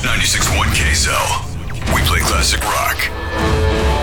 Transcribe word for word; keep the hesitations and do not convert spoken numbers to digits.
ninety-six point one K S O. We play classic rock.